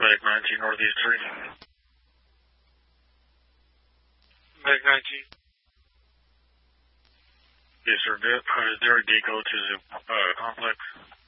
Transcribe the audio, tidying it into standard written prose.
Meg 19 Northeast 3. Meg 19. Yes, sir. Dairy Deco to the complex.